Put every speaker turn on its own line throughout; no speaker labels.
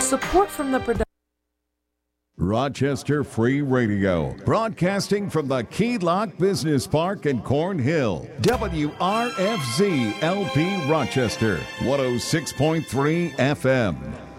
Support from the production.
Rochester Free Radio, broadcasting from the Key Lock Business Park in Cornhill. WRFZ LP Rochester, 106.3 FM.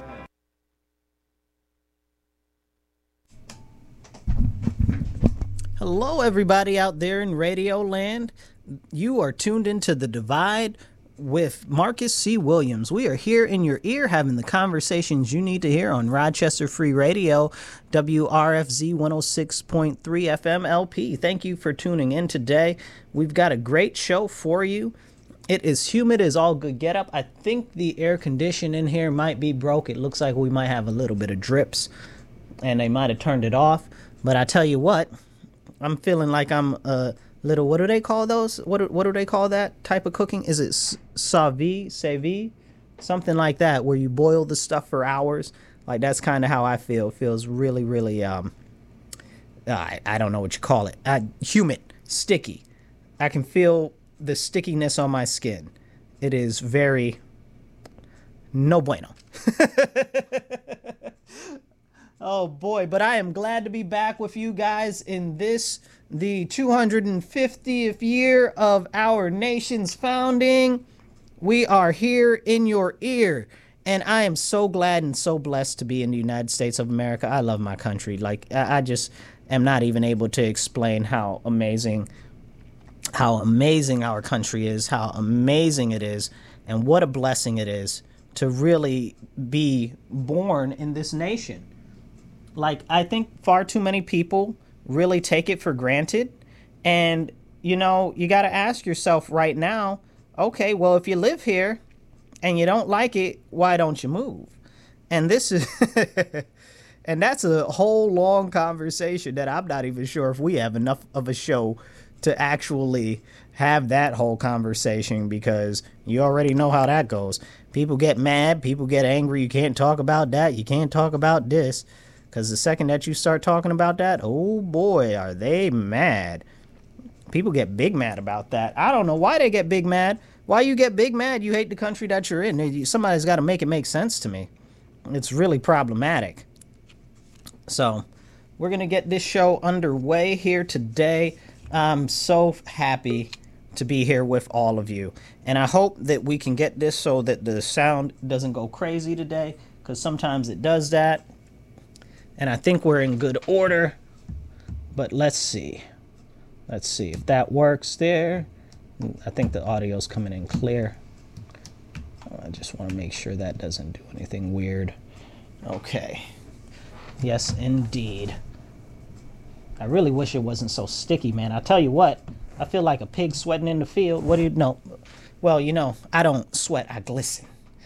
Hello, everybody out there in Radio Land. You are tuned into The Divide with Marcus C. Williams. We are here in your ear having the conversations you need to hear on Rochester Free Radio, WRFZ 106.3 FM LP. Thank you for tuning in today. We've got a great show for you. It is humid as all good get up. I think the air condition in here might be broke. It looks like we might have a little bit of drips and they might have turned it off. But I tell you what, I'm feeling like I'm little, what do they call those? What do they call that type of cooking? Is it sous-vide? Something like that, where you boil the stuff for hours. Like, that's kind of how I feel. It feels really, really, I don't know what you call it. Humid, sticky. I can feel the stickiness on my skin. It is very no bueno. Oh boy, but I am glad to be back with you guys in this, the 250th year of our nation's founding. We are here in your ear, and I am so glad and so blessed to be in the United States of America. I love my country. Like, I just am not even able to explain how amazing our country is, how amazing it is, and what a blessing it is to really be born in this nation. Like, I think far too many people really take it for granted. And, you know, you got to ask yourself right now, okay, well, if you live here and you don't like it, why don't you move? And this is, and that's a whole long conversation that I'm not even sure if we have enough of a show to actually have that whole conversation, because you already know how that goes. People get mad, people get angry. You can't talk about that. You can't talk about this. Because the second that you start talking about that, oh boy, are they mad. People get big mad about that. I don't know why they get big mad. Why you get big mad? You hate the country that you're in. Somebody's got to make it make sense to me. It's really problematic. So we're going to get this show underway here today. I'm so happy to be here with all of you. And I hope that we can get this so that the sound doesn't go crazy today, because sometimes it does that. And I think we're in good order, but let's see. Let's see if that works there. I think the audio's coming in clear. I just want to make sure that doesn't do anything weird. Okay. Yes, indeed. I really wish it wasn't so sticky, man. I'll tell you what, I feel like a pig sweating in the field. What do you know? Well, you know, I don't sweat, I glisten.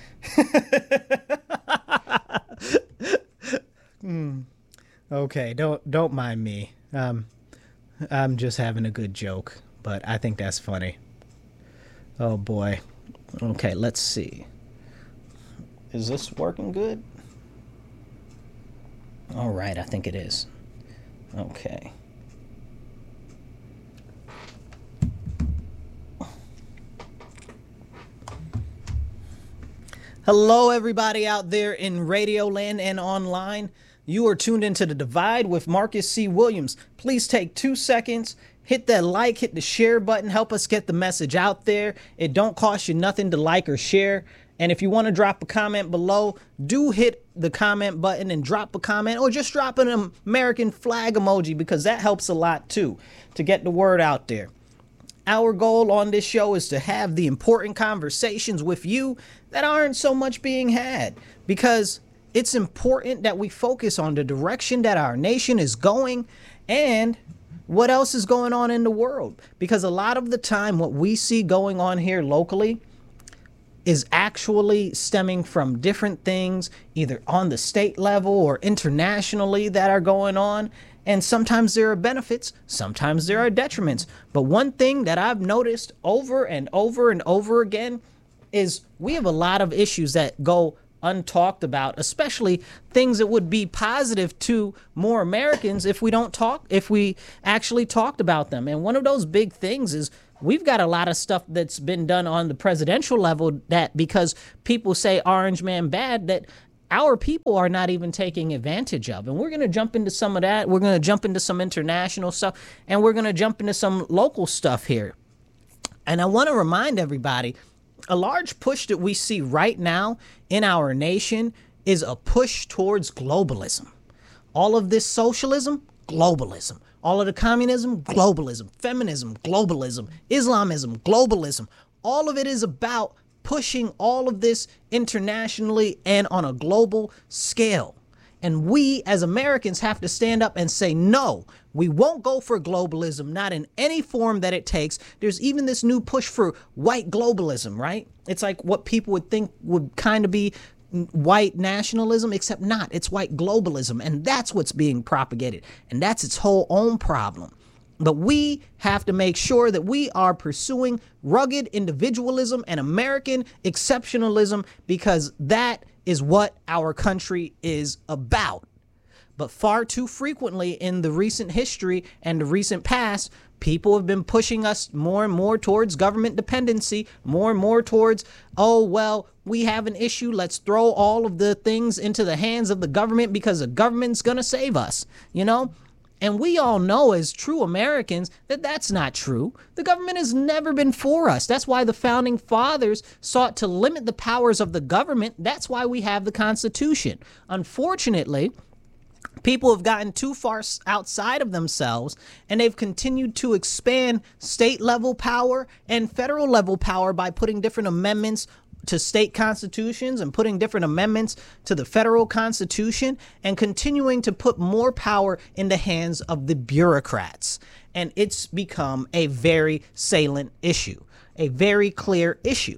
Okay, don't mind me. I'm just having a good joke, but I think that's funny. Oh boy. Okay, let's see. Is this working good? All right, I think it is. Okay. Hello, everybody out there in Radio Land and online. You are tuned into The Divide with Marcus C. Williams. Please take 2 seconds, hit that like, hit the share button, help us get the message out there. It don't cost you nothing to like or share. And if you want to drop a comment below, do hit the comment button and drop a comment, or just drop an American flag emoji, because that helps a lot too, to get the word out there. Our goal on this show is to have the important conversations with you that aren't so much being had, because it's important that we focus on the direction that our nation is going and what else is going on in the world. Because a lot of the time, what we see going on here locally is actually stemming from different things, either on the state level or internationally, that are going on. And sometimes there are benefits, sometimes there are detriments. But one thing that I've noticed over and over and over again is we have a lot of issues that go untalked about, especially things that would be positive to more Americans if we actually talked about them. And one of those big things is we've got a lot of stuff that's been done on the presidential level that, because people say Orange Man bad, that our people are not even taking advantage of. And we're going to jump into some of that. We're going to jump into some international stuff, and we're going to jump into some local stuff here. And I want to remind everybody, a large push that we see right now in our nation is a push towards globalism. All of this socialism, globalism. All of the communism, globalism. Feminism, globalism. Islamism, globalism. All of it is about pushing all of this internationally and on a global scale. And we as Americans have to stand up and say, no, we won't go for globalism, not in any form that it takes. There's even this new push for white globalism, right? It's like what people would think would kind of be white nationalism, except not. It's white globalism. And that's what's being propagated. And that's its whole own problem. But we have to make sure that we are pursuing rugged individualism and American exceptionalism, because that is what our country is about. But far too frequently in the recent history and the recent past, people have been pushing us more and more towards government dependency, more and more towards, oh, well, we have an issue. Let's throw all of the things into the hands of the government because the government's going to save us, you know? And we all know as true Americans that that's not true. The government has never been for us. That's why the founding fathers sought to limit the powers of the government. That's why we have the Constitution. Unfortunately, people have gotten too far outside of themselves, and they've continued to expand state level power and federal level power by putting different amendments to state constitutions and putting different amendments to the federal constitution and continuing to put more power in the hands of the bureaucrats. And it's become a very salient issue, a very clear issue.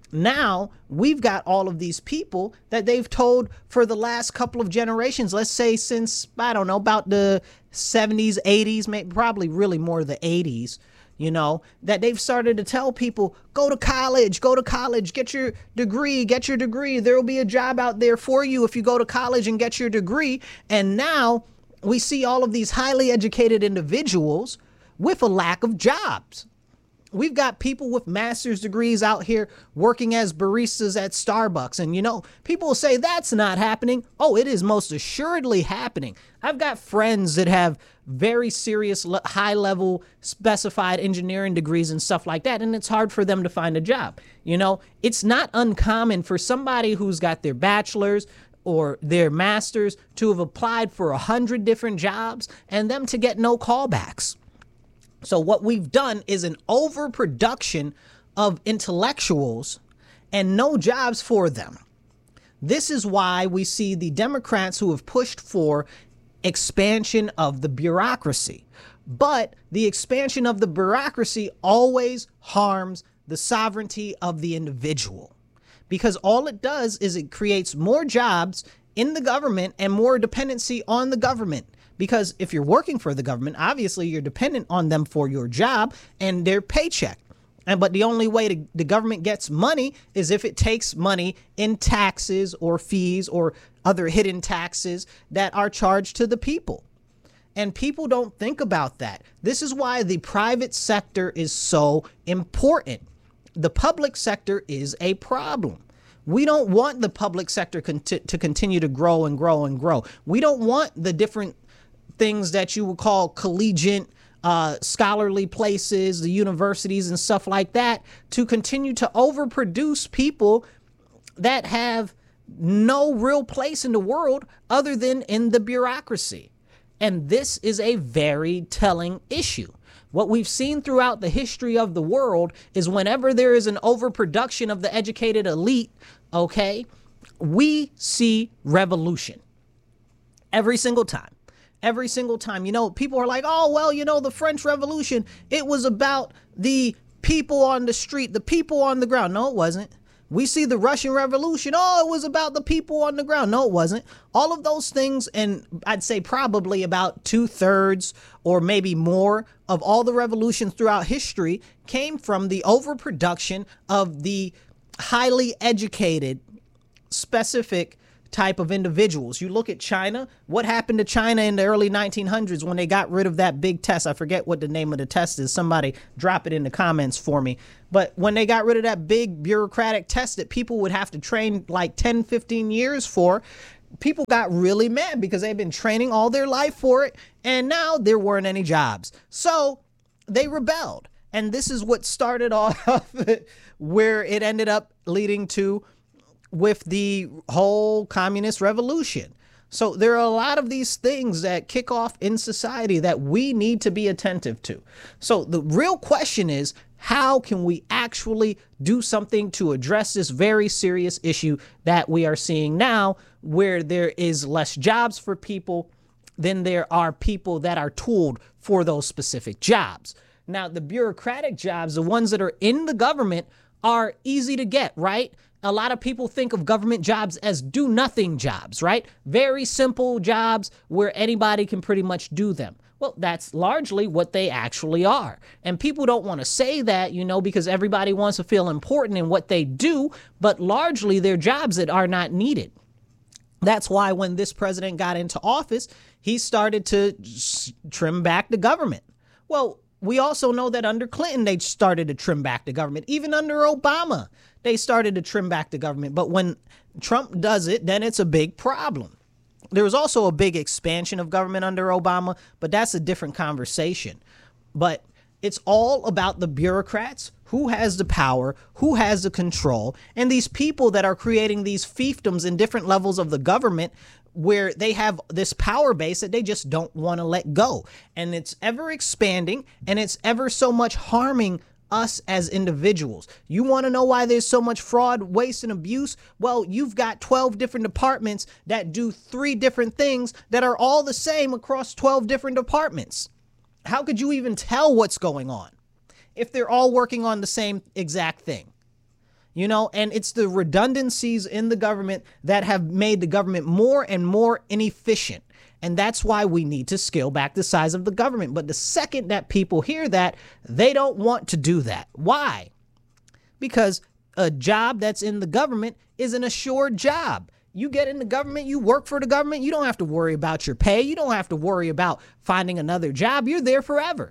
Now we've got all of these people that they've told for the last couple of generations, let's say since, I don't know, about the 70s, 80s, maybe probably really more the 80s, you know, that they've started to tell people, go to college, get your degree. There will be a job out there for you if you go to college and get your degree. And now we see all of these highly educated individuals with a lack of jobs. We've got people with master's degrees out here working as baristas at Starbucks. And, you know, people will say that's not happening. Oh, it is most assuredly happening. I've got friends that have very serious high level specified engineering degrees and stuff like that. And it's hard for them to find a job. You know, it's not uncommon for somebody who's got their bachelor's or their master's to have applied for 100 different jobs and them to get no callbacks. So what we've done is an overproduction of intellectuals and no jobs for them. This is why we see the Democrats who have pushed for expansion of the bureaucracy. But the expansion of the bureaucracy always harms the sovereignty of the individual, because all it does is it creates more jobs in the government and more dependency on the government. Because if you're working for the government, obviously you're dependent on them for your job and their paycheck. But the only way the government gets money is if it takes money in taxes or fees or other hidden taxes that are charged to the people. And people don't think about that. This is why the private sector is so important. The public sector is a problem. We don't want the public sector to continue to grow and grow and grow. We don't want the different things that you would call collegiate, scholarly places, the universities and stuff like that, to continue to overproduce people that have no real place in the world other than in the bureaucracy. And this is a very telling issue. What we've seen throughout the history of the world is whenever there is an overproduction of the educated elite, okay, we see revolution every single time. Every single time. You know, people are like, oh, well, you know, the French Revolution, it was about the people on the street, the people on the ground. No, it wasn't. We see the Russian Revolution. Oh, it was about the people on the ground. No, it wasn't. All of those things, and I'd say probably about 2/3 or maybe more of all the revolutions throughout history came from the overproduction of the highly educated, specific type of individuals. You look at China. What happened to China in the early 1900s when they got rid of that big test? I forget what the name of the test is. Somebody drop it in the comments for me. But when they got rid of that big bureaucratic test that people would have to train like 10, 15 years for, people got really mad because they've been training all their life for it. And now there weren't any jobs. So they rebelled. And this is what started off where it ended up leading to with the whole communist revolution. So there are a lot of these things that kick off in society that we need to be attentive to. So the real question is, how can we actually do something to address this very serious issue that we are seeing now, where there is less jobs for people than there are people that are tooled for those specific jobs? Now, the bureaucratic jobs, the ones that are in the government, are easy to get, right? A lot of people think of government jobs as do-nothing jobs, right? Very simple jobs where anybody can pretty much do them. Well, that's largely what they actually are. And people don't want to say that, because everybody wants to feel important in what they do, but largely they're jobs that are not needed. That's why when this president got into office, he started to trim back the government. Well, we also know that under Clinton, they started to trim back the government. Even under Obama, they started to trim back the government. But when Trump does it, then it's a big problem. There was also a big expansion of government under Obama, but that's a different conversation. But it's all about the bureaucrats, who has the power, who has the control, and these people that are creating these fiefdoms in different levels of the government where they have this power base that they just don't want to let go. And it's ever expanding, and it's ever so much harming us as individuals. You want to know why there's so much fraud, waste, and abuse? Well, you've got 12 different departments that do 3 different things that are all the same across 12 different departments. How could you even tell what's going on if they're all working on the same exact thing? And it's the redundancies in the government that have made the government more and more inefficient. And that's why we need to scale back the size of the government. But the second that people hear that, they don't want to do that. Why? Because a job that's in the government is an assured job. You get in the government, you work for the government, you don't have to worry about your pay. You don't have to worry about finding another job. You're there forever.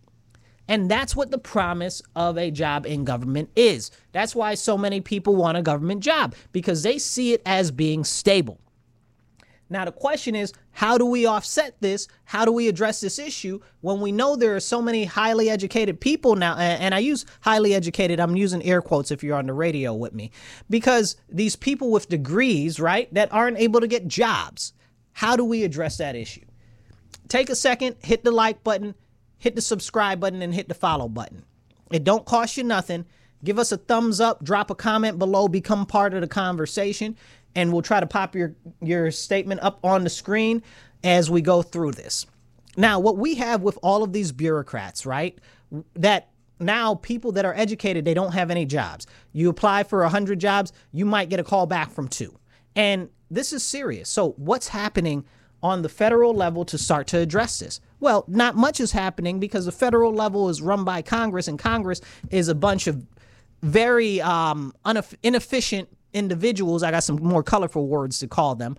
And that's what the promise of a job in government is. That's why so many people want a government job, because they see it as being stable. Now, the question is, how do we offset this? How do we address this issue when we know there are so many highly educated people now? And I use highly educated, I'm using air quotes if you're on the radio with me, because these people with degrees, right, that aren't able to get jobs. How do we address that issue? Take a second, hit the like button, hit the subscribe button, and hit the follow button. It don't cost you nothing. Give us a thumbs up, drop a comment below, become part of the conversation, and we'll try to pop your statement up on the screen as we go through this. Now, what we have with all of these bureaucrats, right, that now people that are educated, they don't have any jobs. You apply for 100 jobs, you might get a call back from 2. And this is serious. So what's happening on the federal level to start to address this? Well, not much is happening because the federal level is run by Congress, and Congress is a bunch of very inefficient individuals. I got some more colorful words to call them,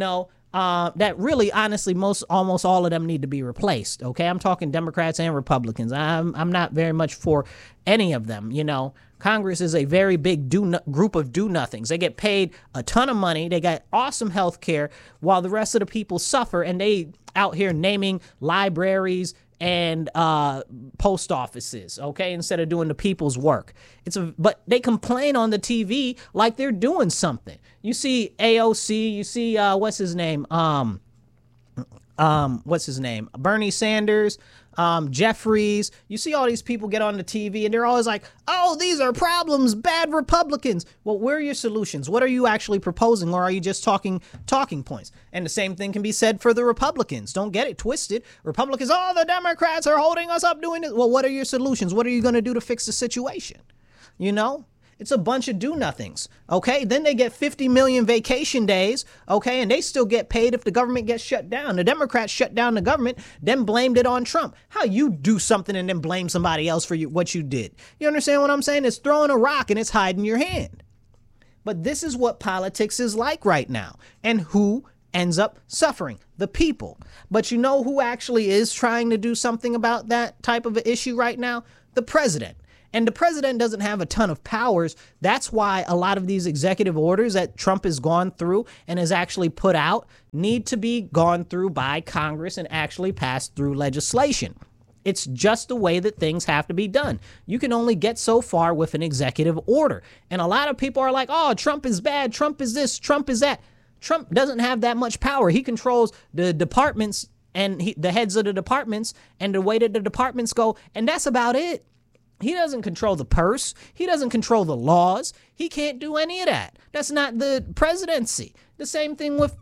that really, honestly, almost all of them need to be replaced. Okay, I'm talking Democrats and Republicans. I'm not very much for any of them. Congress is a very big group of do-nothings. They get paid a ton of money. They got awesome health care while the rest of the people suffer, and they out here naming libraries and post offices, okay, instead of doing the people's work. But they complain on the TV like they're doing something. You see AOC, you see what's his name? Bernie Sanders, Jeffries. You see all these people get on the TV and they're always like, oh, these are problems, bad Republicans. Well, where are your solutions? What are you actually proposing, or are you just talking points? And the same thing can be said for the Republicans. Don't get it twisted. Republicans, oh, the Democrats are holding us up doing this. Well, what are your solutions? What are you going to do to fix the situation? It's a bunch of do-nothings, okay? Then they get 50 million vacation days, okay? And they still get paid if the government gets shut down. The Democrats shut down the government, then blamed it on Trump. How you do something and then blame somebody else for what you did? You understand what I'm saying? It's throwing a rock and it's hiding your hand. But this is what politics is like right now. And who ends up suffering? The people. But you know who actually is trying to do something about that type of an issue right now? The president. And the president doesn't have a ton of powers. That's why a lot of these executive orders that Trump has gone through and has actually put out need to be gone through by Congress and actually passed through legislation. It's just the way that things have to be done. You can only get so far with an executive order. And a lot of people are like, oh, Trump is bad. Trump is this. Trump is that. Trump doesn't have that much power. He controls the departments and the heads of the departments and the way that the departments go. And that's about it. He doesn't control the purse. He doesn't control the laws. He can't do any of that. That's not the presidency. The same thing with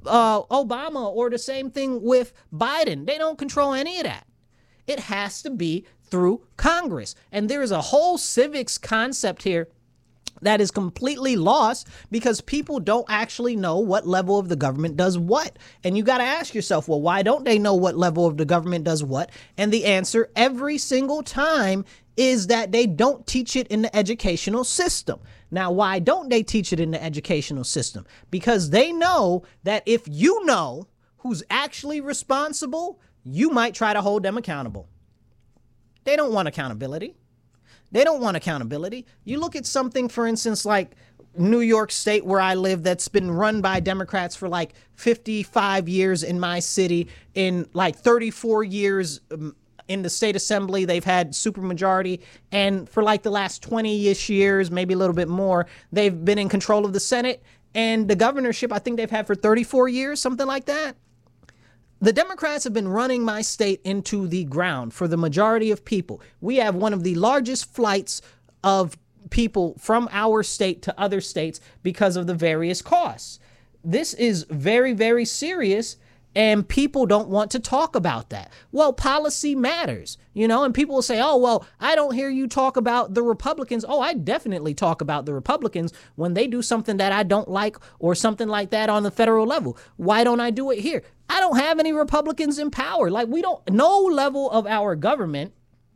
Obama or the same thing with Biden. They don't control any of that. It has to be through Congress. And there is a whole civics concept here that is completely lost because people don't actually know what level of the government does what. And you got to ask yourself, well, why don't they know what level of the government does what? And the answer every single time is that they don't teach it in the educational system. Now, why don't they teach it in the educational system? Because they know that if you know who's actually responsible, you might try to hold them accountable. They don't want accountability. They don't want accountability. You look at something, for instance, like New York State, where I live, that's been run by Democrats for like 55 years in my city, in like 34 years in the state assembly, they've had supermajority. And for like the last 20-ish years, maybe a little bit more, they've been in control of the Senate and the governorship. I think they've had for 34 years, something like that. The Democrats have been running my state into the ground for the majority of people. We have one of the largest flights of people from our state to other states because of the various costs. This is very, very serious, and people don't want to talk about that. Well, policy matters, and people will say, oh, well, I don't hear you talk about the Republicans. Oh, I definitely talk about the Republicans when they do something that I don't like or something like that on the federal level. Why don't I do it here? I don't have any Republicans in power. Like, no level of our government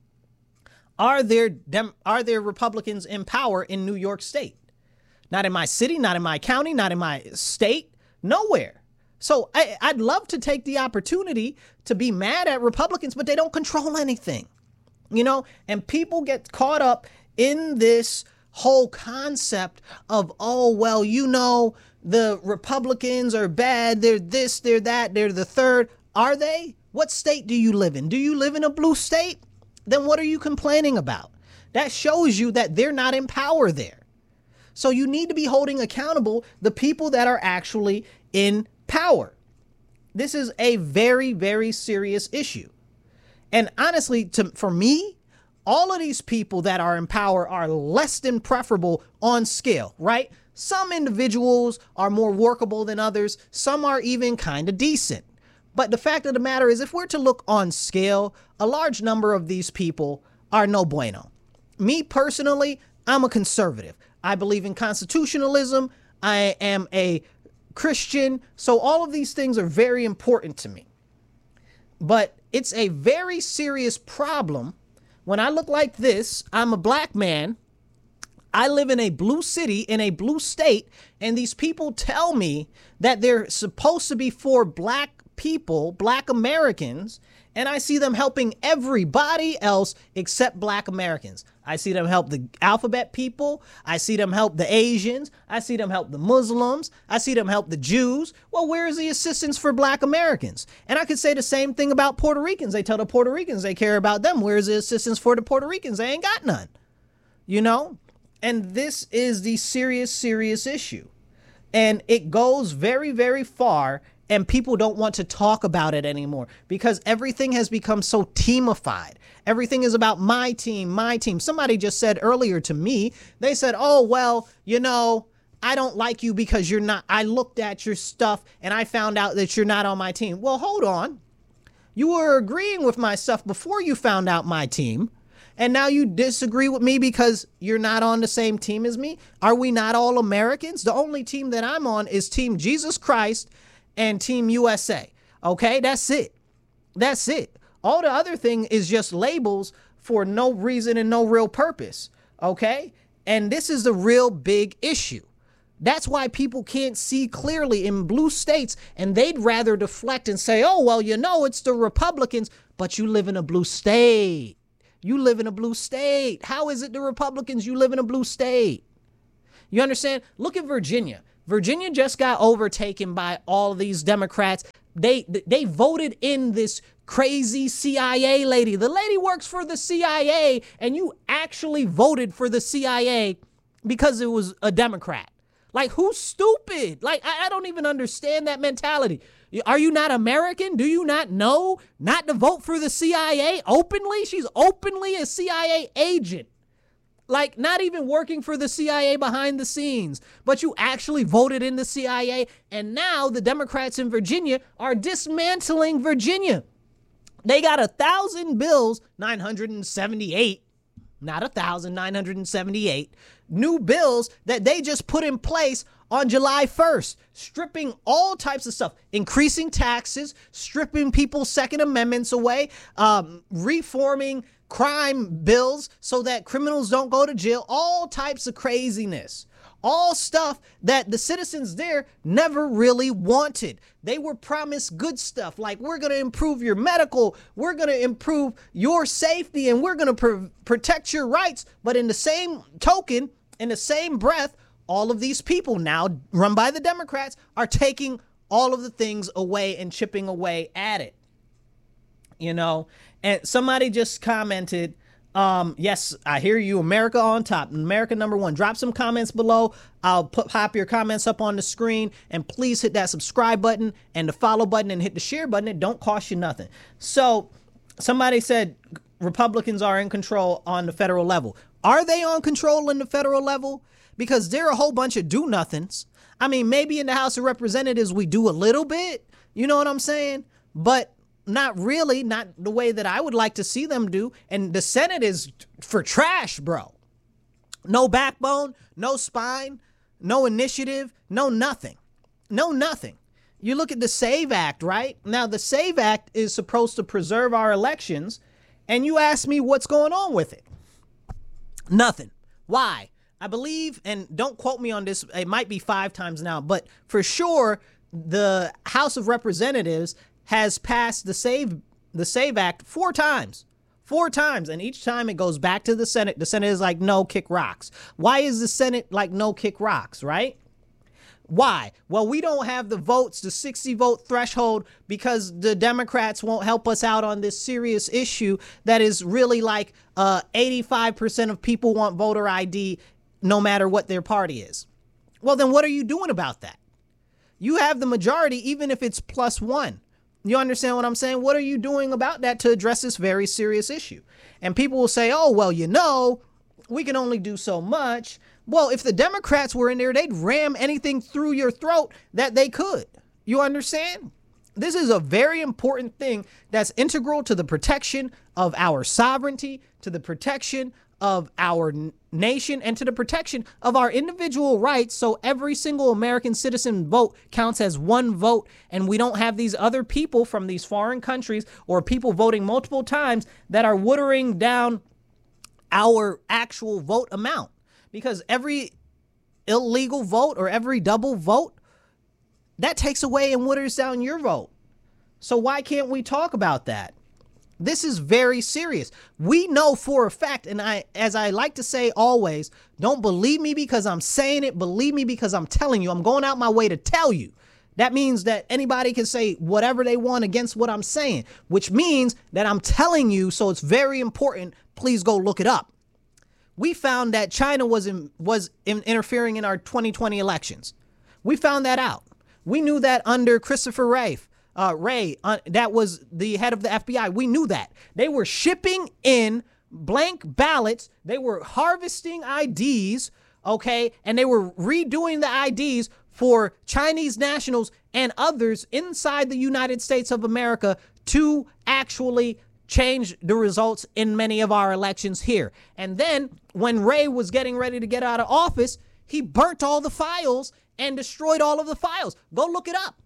are there Republicans in power in New York State. Not in my city, not in my county, not in my state, nowhere. So I'd love to take the opportunity to be mad at Republicans, but they don't control anything, and people get caught up in this whole concept of, oh, well, the Republicans are bad. They're this, they're that, they're the third. Are they? What state do you live in? Do you live in a blue state? Then what are you complaining about? That shows you that they're not in power there. So you need to be holding accountable the people that are actually in power. This is a very, very serious issue. And honestly, for me, all of these people that are in power are less than preferable on scale, right? Some individuals are more workable than others. Some are even kind of decent. But the fact of the matter is, if we're to look on scale, a large number of these people are no bueno. Me personally, I'm a conservative. I believe in constitutionalism. I am a Christian. So all of these things are very important to me. But it's a very serious problem when I look like this. I'm a black man. I live in a blue city, in a blue state, and these people tell me that they're supposed to be for black people, black Americans, and I see them helping everybody else except black Americans. I see them help the alphabet people. I see them help the Asians. I see them help the Muslims. I see them help the Jews. Well, where is the assistance for black Americans? And I could say the same thing about Puerto Ricans. They tell the Puerto Ricans they care about them. Where is the assistance for the Puerto Ricans? They ain't got none, And this is the serious, serious issue. And it goes very, very far, and people don't want to talk about it anymore because everything has become so teamified. Everything is about my team, my team. Somebody just said earlier to me, they said, oh, well, I don't like you because you're not. I looked at your stuff and I found out that you're not on my team. Well, hold on. You were agreeing with my stuff before you found out my team. And now you disagree with me because you're not on the same team as me? Are we not all Americans? The only team that I'm on is Team Jesus Christ and Team USA. Okay, that's it. That's it. All the other thing is just labels for no reason and no real purpose. Okay, and this is the real big issue. That's why people can't see clearly in blue states, and they'd rather deflect and say, oh, well, it's the Republicans, but you live in a blue state. You live in a blue state. How is it the Republicans? You live in a blue state. You understand? Look at Virginia. Virginia just got overtaken by all these Democrats. They voted in this crazy CIA lady. The lady works for the CIA, and you actually voted for the CIA because it was a Democrat. Like, who's stupid? Like, I don't even understand that mentality. Are you not American? Do you not know not to vote for the CIA openly? She's openly a CIA agent. Like, not even working for the CIA behind the scenes, but you actually voted in the CIA. And now the Democrats in Virginia are dismantling Virginia. They got 1,000 bills, 978, not 1,978 new bills that they just put in place on July 1st, stripping all types of stuff, increasing taxes, stripping people's Second Amendments away, reforming crime bills so that criminals don't go to jail, all types of craziness. All stuff that the citizens there never really wanted. They were promised good stuff like, we're going to improve your medical, we're going to improve your safety, and we're going to protect your rights. But in the same token, in the same breath, all of these people now run by the Democrats are taking all of the things away and chipping away at it. And somebody just commented, yes, I hear you. America on top. America number one. Drop some comments below. I'll pop your comments up on the screen, and please hit that subscribe button and the follow button and hit the share button. It don't cost you nothing. So somebody said Republicans are in control on the federal level. Are they on control in the federal level? Because they're a whole bunch of do nothings. I mean, maybe in the House of Representatives, we do a little bit, you know what I'm saying? But not really, not the way that I would like to see them do. And the Senate is for trash, bro. No backbone, no spine, no initiative, no nothing. No nothing. You look at the SAVE Act, right? Now, the SAVE Act is supposed to preserve our elections, and you ask me what's going on with it. Nothing. Why? I believe, and don't quote me on this, it might be 5 times now, but for sure, the House of Representatives has passed the SAVE Act 4 times. 4 times. And each time it goes back to the Senate. The Senate is like, no, kick rocks. Why is the Senate like, no, kick rocks, right? Why? Well, we don't have the votes, the 60 vote threshold, because the Democrats won't help us out on this serious issue that is really like 85% of people want voter ID no matter what their party is. Well, then what are you doing about that? You have the majority, even if it's +1. You understand what I'm saying? What are you doing about that to address this very serious issue? And people will say, oh, well, we can only do so much. Well, if the Democrats were in there, they'd ram anything through your throat that they could. You understand? This is a very important thing that's integral to the protection of our sovereignty, to the protection of our nation, and to the protection of our individual rights. So every single American citizen vote counts as 1 vote, and we don't have these other people from these foreign countries or people voting multiple times that are watering down our actual vote amount. Because every illegal vote or every double vote, that takes away and waters down your vote. So why can't we talk about that? This is very serious. We know for a fact, and as I like to say always, don't believe me because I'm saying it. Believe me because I'm telling you. I'm going out my way to tell you. That means that anybody can say whatever they want against what I'm saying, which means that I'm telling you, so it's very important. Please go look it up. We found that China was interfering in our 2020 elections. We found that out. We knew that under Christopher Wray, that was the head of the FBI. We knew that. They were shipping in blank ballots. They were harvesting IDs, okay? And they were redoing the IDs for Chinese nationals and others inside the United States of America to actually change the results in many of our elections here. And then when Wray was getting ready to get out of office, he burnt all the files and destroyed all of the files. Go look it up.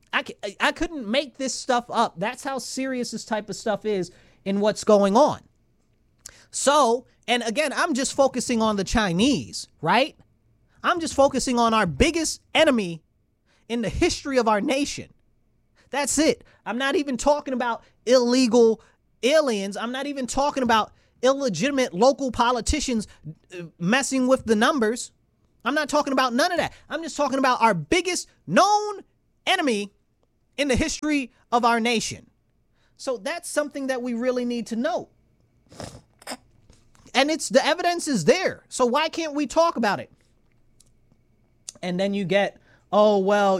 I couldn't make this stuff up. That's how serious this type of stuff is in what's going on. So, and again, I'm just focusing on the Chinese, right? I'm just focusing on our biggest enemy in the history of our nation. That's it. I'm not even talking about illegal aliens. I'm not even talking about illegitimate local politicians messing with the numbers. I'm not talking about none of that. I'm just talking about our biggest known enemy in the history of our nation. So that's something that we really need to know. And the evidence is there. So why can't we talk about it? And then you get, oh, well,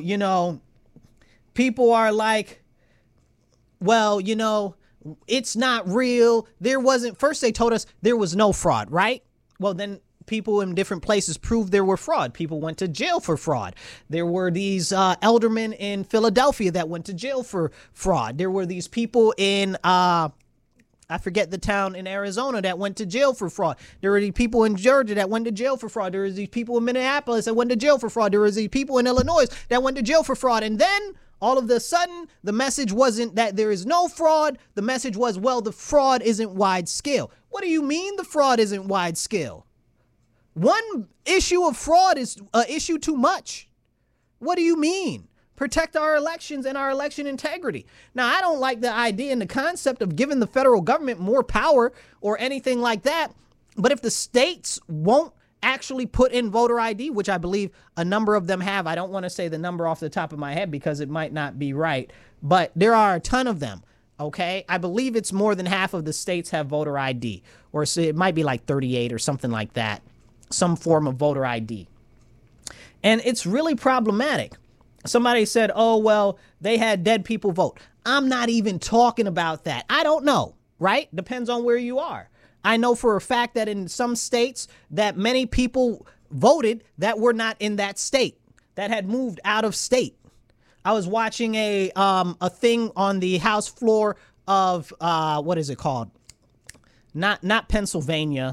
people are like, well, it's not real. First they told us there was no fraud, right? Well, then people in different places proved there were fraud. People went to jail for fraud. There were these aldermen in Philadelphia that went to jail for fraud. There were these people in, I forget the town in Arizona that went to jail for fraud. There were these people in Georgia that went to jail for fraud. There were these people in Minneapolis that went to jail for fraud. There were these people in Illinois that went to jail for fraud. And then all of a sudden, the message wasn't that there is no fraud. The message was, well, the fraud isn't wide scale. What do you mean the fraud isn't wide scale? One issue of fraud is an issue too much. What do you mean? Protect our elections and our election integrity. Now, I don't like the idea and the concept of giving the federal government more power or anything like that. But if the states won't actually put in voter ID, which I believe a number of them have, I don't want to say the number off the top of my head because it might not be right, but there are a ton of them. Okay, I believe it's more than half of the states have voter ID, or it might be like 38 or something like that. Some form of voter ID. And it's really problematic. Somebody said, oh, well, they had dead people vote. I'm not even talking about that. I don't know, right? Depends on where you are. I know for a fact that in some states that many people voted that were not in that state, that had moved out of state. I was watching a thing on the House floor of, what is it called? Not Pennsylvania.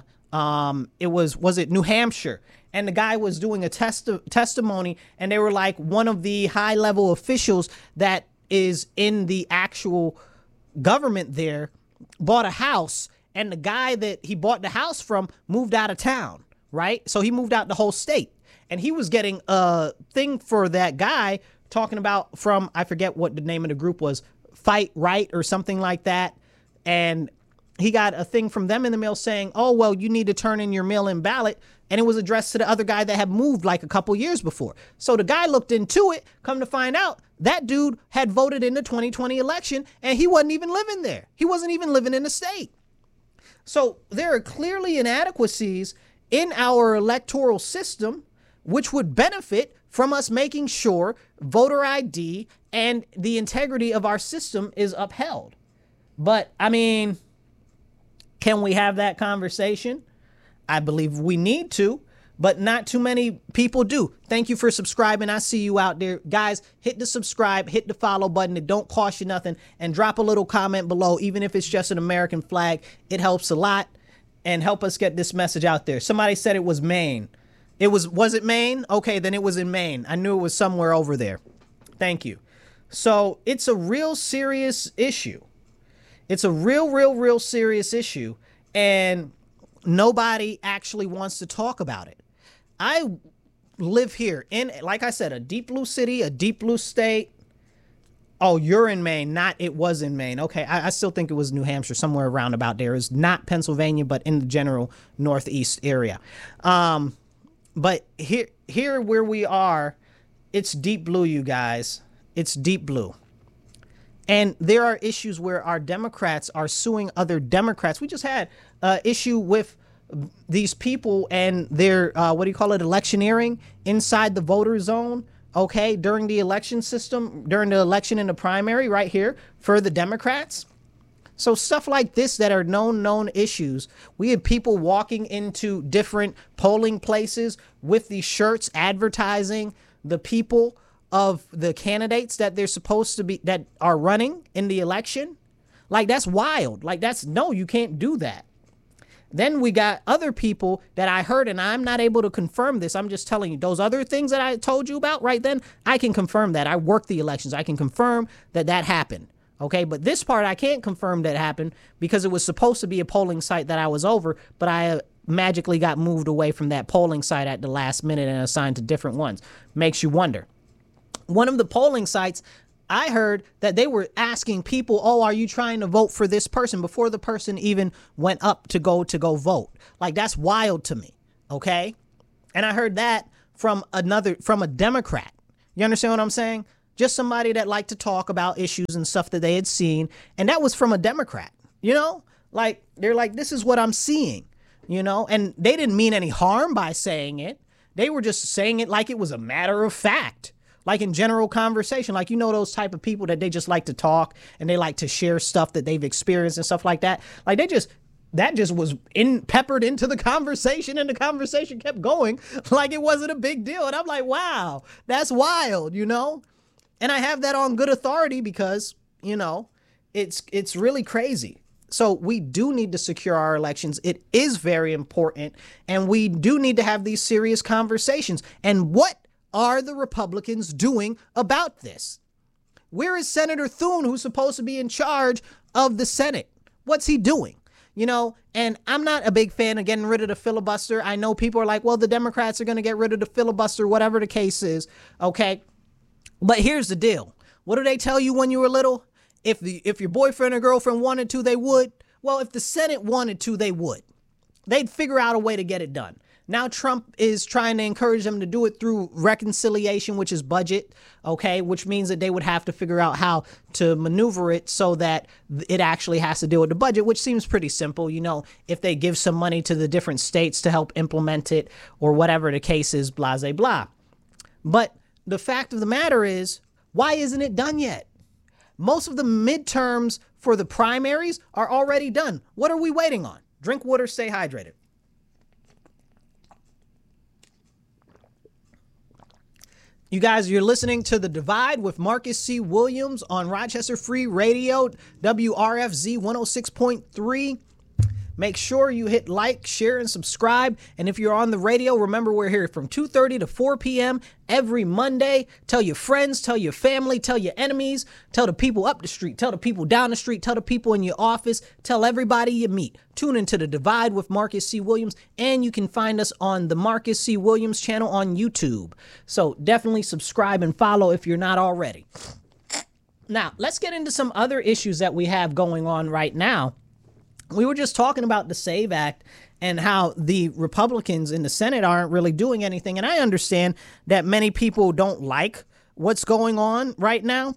Was it New Hampshire? And the guy was doing a testimony, and they were like, one of the high level officials that is in the actual government there bought a house, and the guy that he bought the house from moved out of town, right? So he moved out the whole state, and he was getting a thing for that guy talking about from, I forget what the name of the group was, Fight Right or something like that. And he got a thing from them in the mail saying, oh, well, you need to turn in your mail-in ballot. And it was addressed to the other guy that had moved like a couple years before. So the guy looked into it, come to find out that dude had voted in the 2020 election and he wasn't even living there. He wasn't even living in the state. So there are clearly inadequacies in our electoral system, which would benefit from us making sure voter ID and the integrity of our system is upheld. But I mean, can we have that conversation? I believe we need to, but not too many people do. Thank you for subscribing. I see you out there. Guys, hit the subscribe, hit the follow button. It don't cost you nothing. And drop a little comment below, even if it's just an American flag. It helps a lot and help us get this message out there. Somebody said it was Maine. Was it Maine? Okay, then it was in Maine. I knew it was somewhere over there. Thank you. So it's a real serious issue. It's a real serious issue. And nobody actually wants to talk about it. I live here in, like I said, a deep blue city, a deep blue state. Oh, you're in Maine, not it was in Maine. Okay, I still think it was New Hampshire, somewhere around about there. It's not Pennsylvania, but in the general Northeast area. But here where we are, it's deep blue, you guys. It's deep blue. And there are issues where our Democrats are suing other Democrats. We just had an issue with these people and their, electioneering inside the voter zone, okay, during the election system, during the election in the primary right here for the Democrats. So stuff like this that are known issues. We had people walking into different polling places with these shirts advertising the people of the candidates that they're supposed to be, that are running in the election. Like, that's wild. Like, no, you can't do that. Then we got other people that I heard, and I'm not able to confirm this. I'm just telling you, those other things that I told you about right then, I can confirm that. I worked the elections. I can confirm that happened. Okay, but this part I can't confirm that happened because it was supposed to be a polling site that I was over, but I magically got moved away from that polling site at the last minute and assigned to different ones. Makes you wonder. One of the polling sites, I heard that they were asking people, oh, are you trying to vote for this person before the person even went up to go vote? Like, that's wild to me. Okay. And I heard that from a Democrat. You understand what I'm saying? Just somebody that liked to talk about issues and stuff that they had seen. And that was from a Democrat, like they're like, this is what I'm seeing, and they didn't mean any harm by saying it. They were just saying it like it was a matter of fact, like in general conversation, like, those type of people that they just like to talk and they like to share stuff that they've experienced and stuff like that. Like that just was peppered into the conversation, and the conversation kept going like it wasn't a big deal. And I'm like, wow, that's wild, and I have that on good authority because, it's really crazy. So we do need to secure our elections. It is very important. And we do need to have these serious conversations. And what are the Republicans doing about this? Where is Senator Thune, who's supposed to be in charge of the Senate? What's he doing? And I'm not a big fan of getting rid of the filibuster. I know people are like, well, the Democrats are going to get rid of the filibuster, whatever the case is. OK, but here's the deal. What do they tell you when you were little? If your boyfriend or girlfriend wanted to, they would. Well, if the Senate wanted to, they would. They'd figure out a way to get it done. Now Trump is trying to encourage them to do it through reconciliation, which is budget, okay, which means that they would have to figure out how to maneuver it so that it actually has to deal with the budget, which seems pretty simple. If they give some money to the different states to help implement it or whatever the case is, blah, blah, blah. But the fact of the matter is, why isn't it done yet? Most of the midterms for the primaries are already done. What are we waiting on? Drink water, stay hydrated. You guys, you're listening to The Divide with Marcus C. Williams on Rochester Free Radio, WRFZ 106.3. Make sure you hit like, share, and subscribe. And if you're on the radio, remember we're here from 2:30 to 4 p.m. every Monday. Tell your friends, tell your family, tell your enemies, tell the people up the street, tell the people down the street, tell the people in your office, tell everybody you meet. Tune into The Divide with Marcus C. Williams, and you can find us on the Marcus C. Williams channel on YouTube. So definitely subscribe and follow if you're not already. Now, let's get into some other issues that we have going on right now. We were just talking about the SAVE Act and how the Republicans in the Senate aren't really doing anything. And I understand that many people don't like what's going on right now.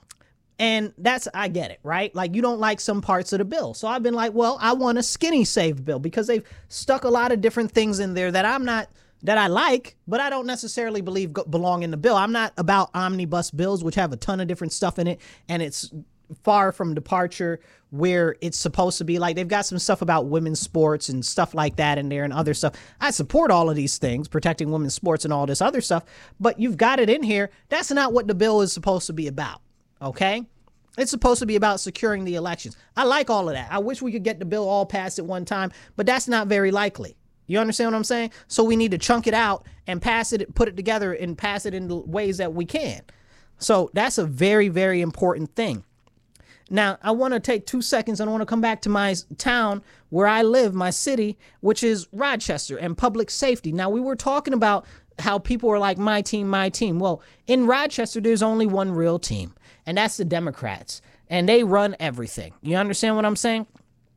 And I get it, right? Like, you don't like some parts of the bill. So I've been like, well, I want a skinny SAVE bill because they've stuck a lot of different things in there that I like, but I don't necessarily believe belong in the bill. I'm not about omnibus bills, which have a ton of different stuff in it. And it's far from departure where it's supposed to be. Like, they've got some stuff about women's sports and stuff like that in there and other stuff. I support all of these things, protecting women's sports and all this other stuff, but you've got it in here. That's not what the bill is supposed to be about. Okay. It's supposed to be about securing the elections. I like all of that. I wish we could get the bill all passed at one time, but that's not very likely. You understand what I'm saying? So we need to chunk it out and pass it, put it together and pass it in the ways that we can. So that's a very, very important thing. Now, I want to take 2 seconds and I want to come back to my town where I live, my city, which is Rochester, and public safety. Now, we were talking about how people are like, my team, my team. Well, in Rochester, there's only one real team, and that's the Democrats, and they run everything. You understand what I'm saying?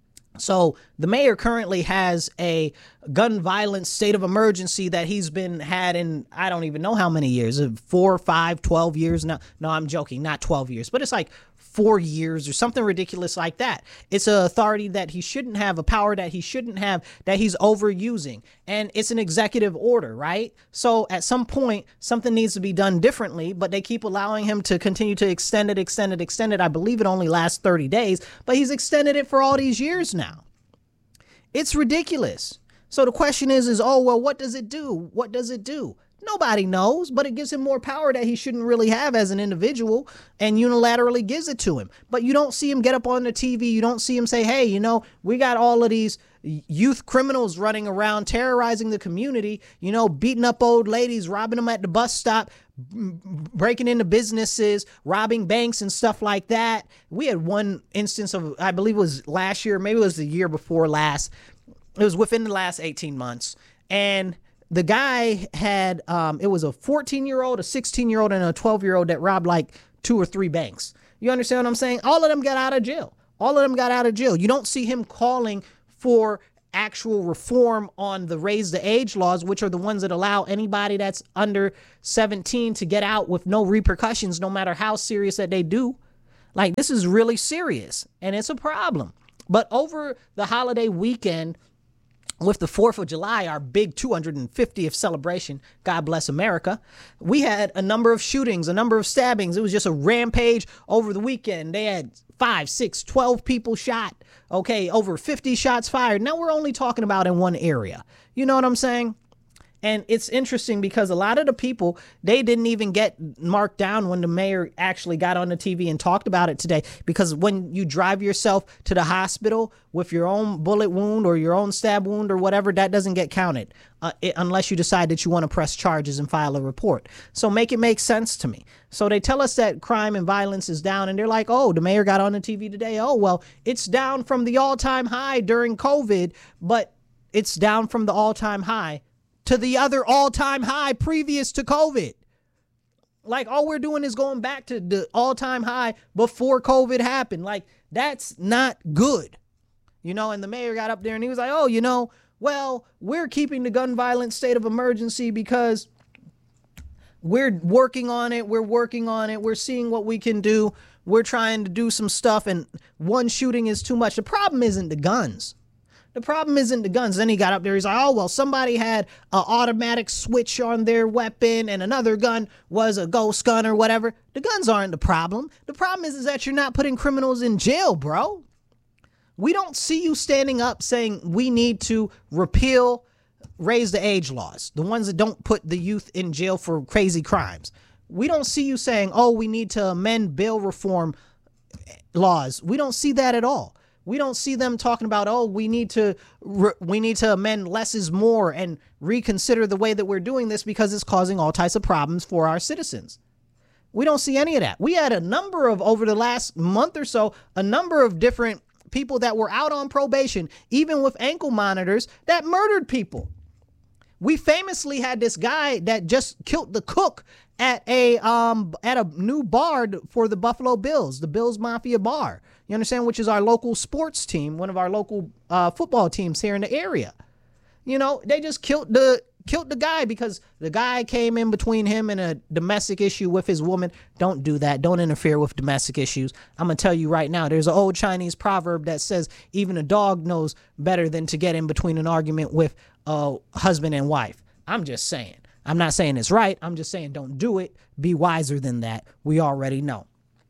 So the mayor currently has a gun violence state of emergency that he's had in, I don't even know how many years, 4, 5, 12 years now. No, I'm joking, not 12 years, but it's like 4 years or something ridiculous like that. It's an authority that he shouldn't have, a power that he shouldn't have, that he's overusing. And it's an executive order, right? So at some point, something needs to be done differently, but they keep allowing him to continue to extend it. I believe it only lasts 30 days, but he's extended it for all these years now. It's ridiculous. So the question is, oh, well, what does it do? What does it do? Nobody knows, but it gives him more power that he shouldn't really have as an individual, and unilaterally gives it to him. But you don't see him get up on the TV. You don't see him say, hey, we got all of these youth criminals running around terrorizing the community, beating up old ladies, robbing them at the bus stop, breaking into businesses, robbing banks and stuff like that. We had one instance of, I believe it was last year, maybe it was the year before last, It was within the last 18 months. And the guy had, it was a 14-year-old, a 16-year-old, and a 12-year-old that robbed like 2 or 3 banks. You understand what I'm saying? All of them got out of jail. All of them got out of jail. You don't see him calling for actual reform on the raise the age laws, which are the ones that allow anybody that's under 17 to get out with no repercussions, no matter how serious that they do. Like, this is really serious, and it's a problem. But over the holiday weekend, with the 4th of July, our big 250th celebration, God bless America, we had a number of shootings, a number of stabbings. It was just a rampage over the weekend. They had 5, 6, 12 people shot. Okay, over 50 shots fired. Now we're only talking about in one area. You know what I'm saying? And it's interesting because a lot of the people, they didn't even get marked down when the mayor actually got on the TV and talked about it today. Because when you drive yourself to the hospital with your own bullet wound or your own stab wound or whatever, that doesn't get counted unless you decide that you want to press charges and file a report. So make it make sense to me. So they tell us that crime and violence is down, and they're like, oh, the mayor got on the TV today. Oh, well, it's down from the all-time high during COVID, but it's down from the all-time high to the other all-time high previous to COVID. Like, all we're doing is going back to the all-time high before COVID happened. Like, that's not good. You know, and the mayor got up there and he was like, oh, you know, well, we're keeping the gun violence state of emergency because we're working on it. We're seeing what we can do. We're trying to do some stuff, and one shooting is too much. The problem isn't the guns. The problem isn't the guns. Then he got up there. He's like, oh, well, somebody had an automatic switch on their weapon and another gun was a ghost gun or whatever. The guns aren't the problem. The problem is that you're not putting criminals in jail, bro. We don't see you standing up saying we need to repeal, raise the age laws, the ones that don't put the youth in jail for crazy crimes. We don't see you saying, oh, we need to amend bail reform laws. We don't see that at all. We don't see them talking about, oh, we need to amend less is more and reconsider the way that we're doing this because it's causing all types of problems for our citizens. We don't see any of that. We had a number of, over the last month or so, a number of different people that were out on probation, even with ankle monitors, that murdered people. We famously had this guy that just killed the cook at a new bar for the Buffalo Bills, the Bills Mafia bar. You understand? Which is our local sports team, one of our local football teams here in the area. You know, they just killed the guy because the guy came in between him and a domestic issue with his woman. Don't do that. Don't interfere with domestic issues. I'm going to tell you right now, there's an old Chinese proverb that says even a dog knows better than to get in between an argument with a husband and wife. I'm just saying. I'm not saying it's right. I'm just saying don't do it. Be wiser than that. We already know.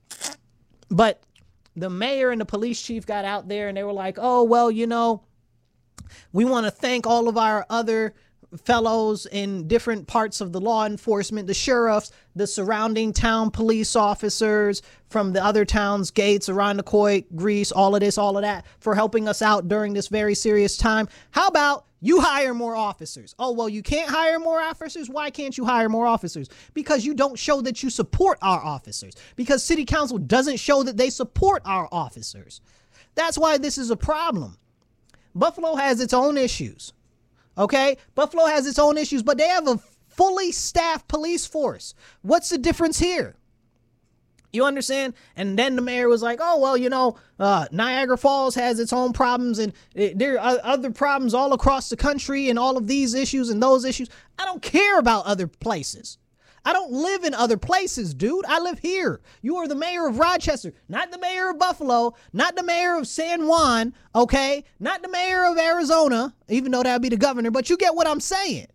But the mayor and the police chief got out there and they were like, oh, well, you know, we want to thank all of our other fellows in different parts of the law enforcement, the sheriffs, the surrounding town police officers from the other towns, Gates, Irondequoit, Greece, all of this, all of that, for helping us out during this very serious time. How about you hire more officers? Oh, well, you can't hire more officers? Why can't you hire more officers? Because you don't show that you support our officers. Because city council doesn't show that they support our officers. That's why this is a problem. Buffalo has its own issues. Okay? Buffalo has its own issues, but they have a fully staffed police force. What's the difference here? You understand? And then the mayor was like, oh, well, you know, Niagara Falls has its own problems and there are other problems all across the country and all of these issues and those issues. I don't care about other places. I don't live in other places, dude. I live here. You are the mayor of Rochester, not the mayor of Buffalo, not the mayor of San Juan, okay? Not the mayor of Arizona, even though that would be the governor, but you get what I'm saying.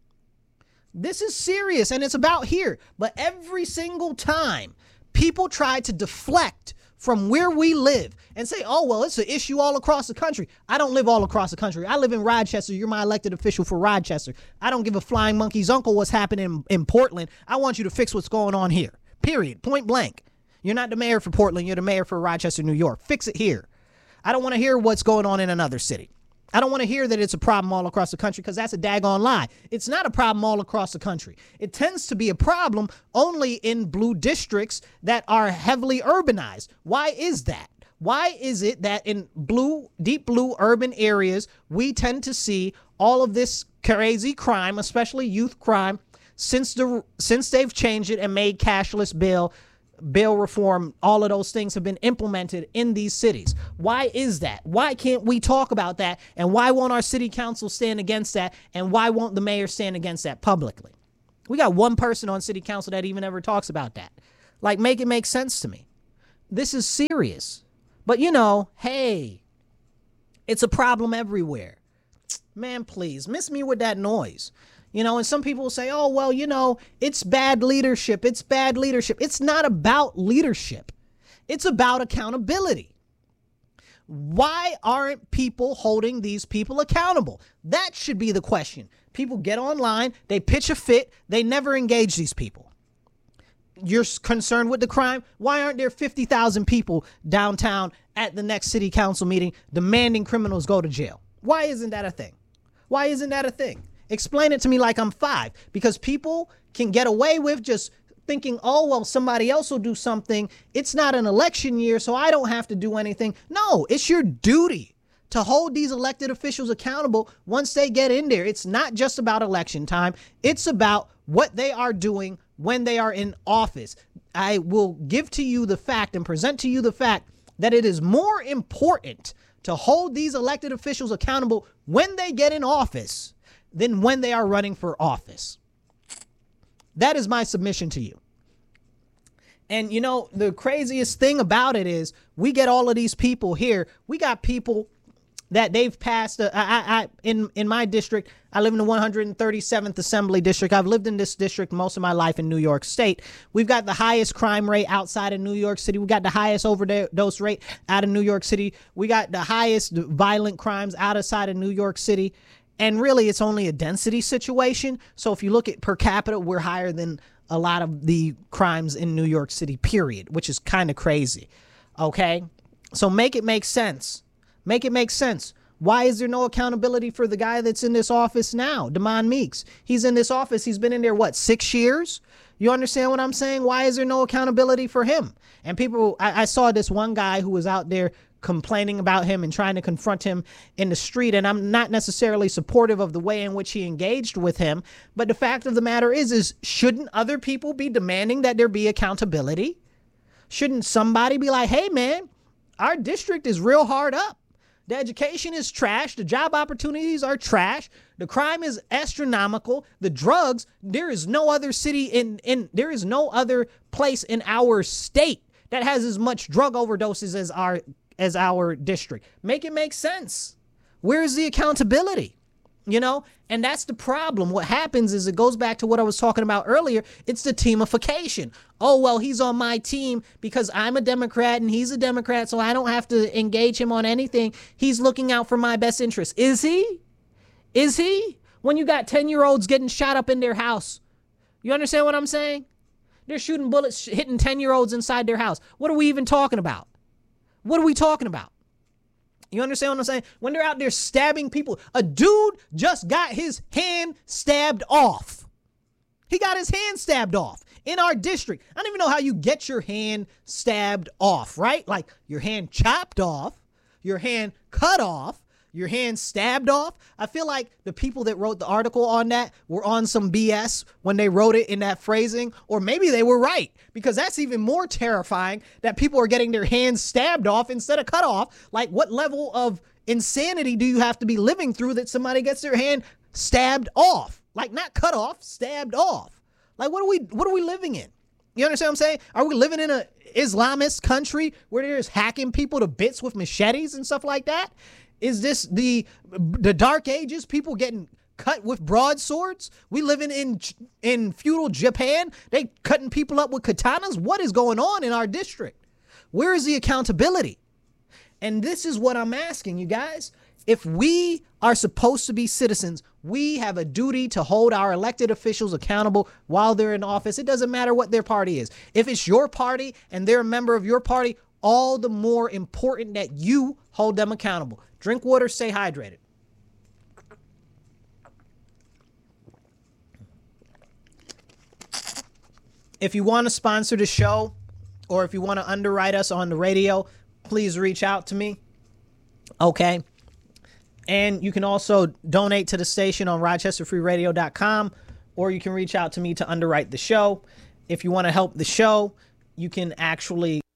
This is serious and it's about here. But every single time people try to deflect from where we live and say, oh, well, it's an issue all across the country. I don't live all across the country. I live in Rochester. You're my elected official for Rochester. I don't give a flying monkey's uncle what's happening in Portland. I want you to fix what's going on here. Period. Point blank. You're not the mayor for Portland. You're the mayor for Rochester, New York. Fix it here. I don't want to hear what's going on in another city. I don't want to hear that it's a problem all across the country because that's a daggone lie. It's not a problem all across the country. It tends to be a problem only in blue districts that are heavily urbanized. Why is that? Why is it that in deep blue urban areas, we tend to see all of this crazy crime, especially youth crime, since they've changed it and made cashless bail reform, all of those things have been implemented in these cities? Why is that? Why can't we talk about that? And why won't our city council stand against that? And why won't the mayor stand against that publicly? We got one person on city council that even ever talks about that. Like, make it make sense to me. This is serious. But, hey, it's a problem everywhere. Man, please, miss me with that noise. And some people will say, oh, well, it's bad leadership. It's bad leadership. It's not about leadership. It's about accountability. Why aren't people holding these people accountable? That should be the question. People get online, they pitch a fit, they never engage these people. You're concerned with the crime? Why aren't there 50,000 people downtown at the next city council meeting demanding criminals go to jail? Why isn't that a thing? Why isn't that a thing? Explain it to me like I'm 5, because people can get away with just thinking, oh, well, somebody else will do something. It's not an election year, so I don't have to do anything. No, it's your duty to hold these elected officials accountable once they get in there. It's not just about election time. It's about what they are doing when they are in office. I will give to you the fact and present to you the fact that it is more important to hold these elected officials accountable when they get in office than when they are running for office. That is my submission to you. And the craziest thing about it is we get all of these people here. We got people that they've passed. In my district, I live in the 137th Assembly District. I've lived in this district most of my life in New York State. We've got the highest crime rate outside of New York City. We got the highest overdose rate out of New York City. We got the highest violent crimes outside of New York City. And really, it's only a density situation. So if you look at per capita, we're higher than a lot of the crimes in New York City, period, which is kind of crazy. Okay? So make it make sense. Make it make sense. Why is there no accountability for the guy that's in this office now, Demond Meeks? He's in this office. He's been in there, 6 years? You understand what I'm saying? Why is there no accountability for him? And people, I saw this one guy who was out there complaining about him and trying to confront him in the street. And I'm not necessarily supportive of the way in which he engaged with him. But the fact of the matter is shouldn't other people be demanding that there be accountability? Shouldn't somebody be like, hey, man, our district is real hard up. The education is trash. The job opportunities are trash. The crime is astronomical. The drugs, there is no other city there is no other place in our state that has as much drug overdoses as our district. Make it make sense. Where is the accountability? And that's the problem. What happens is it goes back to what I was talking about earlier. It's the teamification. Oh, well, he's on my team because I'm a Democrat and he's a Democrat, so I don't have to engage him on anything. He's looking out for my best interest. Is he? Is he? When you got 10-year-olds getting shot up in their house. You understand what I'm saying? They're shooting bullets, hitting 10-year-olds inside their house. What are we even talking about? What are we talking about? You understand what I'm saying? When they're out there stabbing people, a dude just got his hand stabbed off. He got his hand stabbed off in our district. I don't even know how you get your hand stabbed off, right? Like your hand chopped off, your hand cut off, your hand stabbed off. I feel like the people that wrote the article on that were on some BS when they wrote it in that phrasing, or maybe they were right, because that's even more terrifying that people are getting their hands stabbed off instead of cut off. Like, what level of insanity do you have to be living through that somebody gets their hand stabbed off? Like, not cut off, stabbed off. Like, what are we living in? You understand what I'm saying? Are we living in an Islamist country where they're just hacking people to bits with machetes and stuff like that? Is this the dark ages, people getting cut with broadswords? We living in feudal Japan? They cutting people up with katanas? What is going on in our district? Where is the accountability? And this is what I'm asking you guys. If we are supposed to be citizens, we have a duty to hold our elected officials accountable while they're in office. It doesn't matter what their party is. If it's your party and they're a member of your party, all the more important that you hold them accountable. Drink water, stay hydrated. If you want to sponsor the show, or if you want to underwrite us on the radio, please reach out to me. Okay. And you can also donate to the station on rochesterfreeradio.com, or you can reach out to me to underwrite the show. If you want to help the show, you can actually